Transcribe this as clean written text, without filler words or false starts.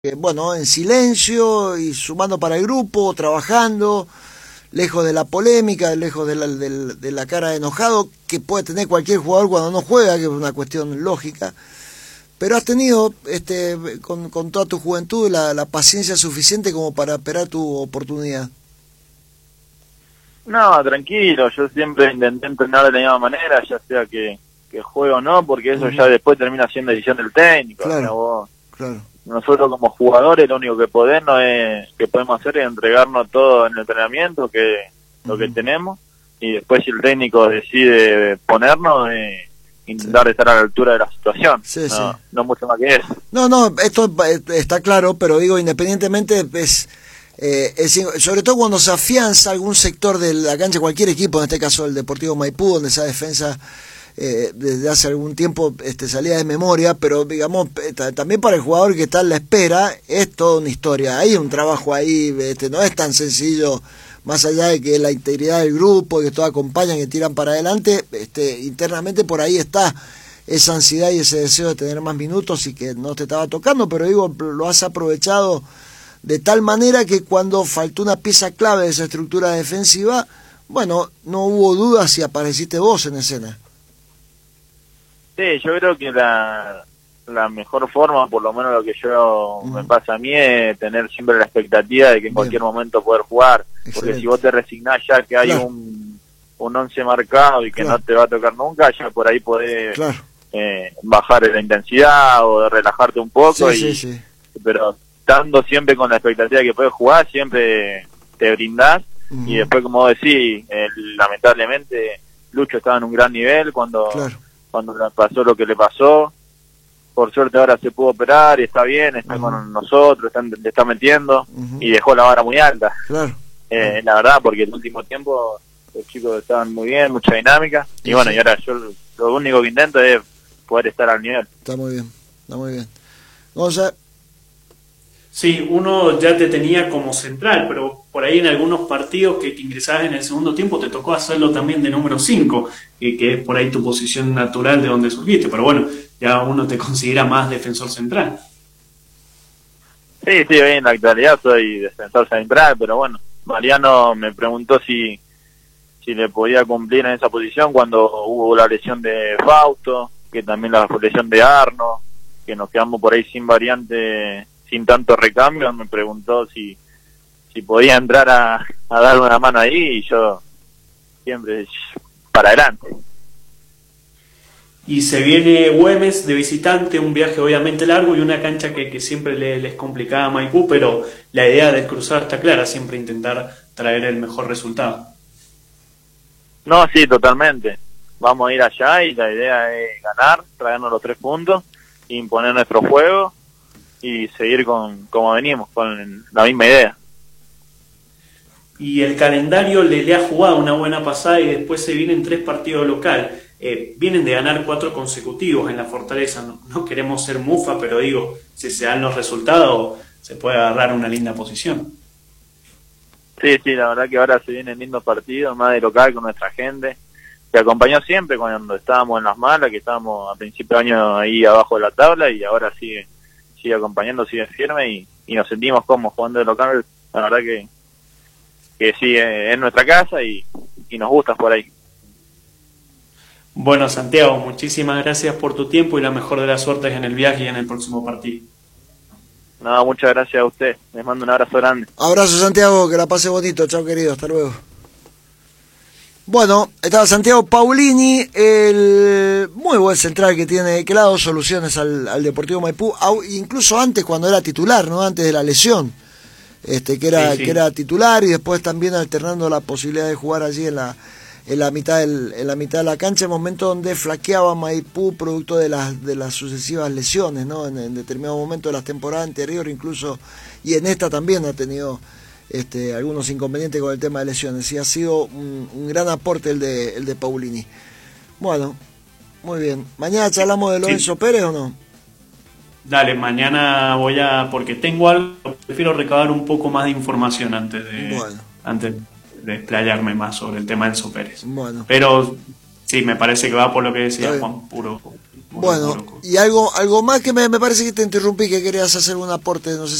bueno, en silencio y sumando para el grupo, trabajando, lejos de la polémica, lejos de la cara de enojado que puede tener cualquier jugador cuando no juega, que es una cuestión lógica. Pero has tenido con toda tu juventud la paciencia suficiente como para esperar tu oportunidad. No, tranquilo, yo siempre intenté entrenar de la misma manera, ya sea que juegue o no, porque eso ya después termina siendo decisión del técnico. Claro, o sea, vos, claro. Nosotros como jugadores lo único que podemos hacer es entregarnos todo en el entrenamiento, que lo que tenemos, y después si el técnico decide ponernos, intentar estar a la altura de la situación. Sí, sí. No mucho más que eso. No, esto está claro, pero digo, independientemente, sobre todo cuando se afianza algún sector de la cancha, cualquier equipo, en este caso el Deportivo Maipú, donde esa defensa desde hace algún tiempo salía de memoria, pero digamos, también para el jugador que está en la espera, es toda una historia. Hay un trabajo ahí, no es tan sencillo, más allá de que la integridad del grupo, que todos acompañan, que tiran para adelante, internamente por ahí está esa ansiedad y ese deseo de tener más minutos y que no te estaba tocando, pero digo, lo has aprovechado de tal manera que cuando faltó una pieza clave de esa estructura defensiva, bueno, no hubo dudas si apareciste vos en escena. Sí, yo creo que la mejor forma, por lo menos lo que yo me pasa a mí, es tener siempre la expectativa de que en cualquier momento poder jugar. Excelente. Porque si vos te resignás ya que hay un 11 marcado y que no te va a tocar nunca, ya por ahí podés bajar la intensidad o relajarte un poco. Pero estando siempre con la expectativa de que puedes jugar, siempre te brindás. Y después, como vos decís, lamentablemente Lucho estaba en un gran nivel cuando le pasó lo que le pasó. Por suerte ahora se pudo operar y está bien, está con nosotros, le está metiendo y dejó la vara muy alta. La verdad, porque el último tiempo los chicos estaban muy bien, mucha dinámica. Y bueno, y ahora yo lo único que intento es poder estar al nivel. Está muy bien, está muy bien. Gonza. Sí, uno ya te tenía como central, pero por ahí en algunos partidos que ingresabas en el segundo tiempo te tocó hacerlo también de número 5, que es por ahí tu posición natural de donde surgiste, pero bueno, ya uno te considera más defensor central. Sí, hoy en la actualidad soy defensor central, pero bueno, Mariano me preguntó si le podía cumplir en esa posición cuando hubo la lesión de Fausto, que también la lesión de Arno, que nos quedamos por ahí sin variante, sin tanto recambio. Me preguntó si podía entrar a darle una mano ahí, y yo siempre para adelante. Y se viene Güemes de visitante, un viaje obviamente largo y una cancha que siempre les complicaba a Maipú, pero la idea del cruzar está clara, siempre intentar traer el mejor resultado. No, sí, totalmente. Vamos a ir allá y la idea es ganar, traernos los 3 puntos, imponer nuestro juego y seguir como venimos, con la misma idea. Y el calendario le ha jugado una buena pasada y después se vienen 3 partidos local. Vienen de ganar 4 consecutivos en la Fortaleza. No queremos ser mufa, pero digo, si se dan los resultados, se puede agarrar una linda posición. Sí, la verdad que ahora se vienen lindos partidos, más de local con nuestra gente, que acompañó siempre cuando estábamos en las malas, que estábamos a principio de año ahí abajo de la tabla, y ahora sigue acompañando, sigue firme y nos sentimos cómodos jugando de local. La verdad que sí, es nuestra casa y nos gusta por ahí. Bueno, Santiago, muchísimas gracias por tu tiempo y la mejor de las suertes en el viaje y en el próximo partido. No, muchas gracias a usted. Les mando un abrazo grande. Abrazo, Santiago, que la pase bonito. Chao, querido, hasta luego. Bueno, estaba Santiago Paulini, el muy buen central que le ha dado soluciones al Deportivo Maipú, incluso antes cuando era titular, ¿no? Antes de la lesión, que era titular, y después también alternando la posibilidad de jugar allí en la mitad de la cancha, en momentos donde flaqueaba Maipú producto de las sucesivas lesiones, ¿no? En determinado momento de las temporadas anteriores incluso, y en esta también ha tenido algunos inconvenientes con el tema de lesiones, y ha sido un gran aporte el de Paulini. Bueno, muy bien. ¿Mañana charlamos de Lorenzo Pérez o no? Dale, mañana porque tengo algo, prefiero recabar un poco más de información antes de desplayarme más sobre el tema de Enzo Pérez. Bueno. Pero sí, me parece que va por lo que decía Juan, puro Bueno, y algo más que me parece que te interrumpí, que querías hacer un aporte, no sé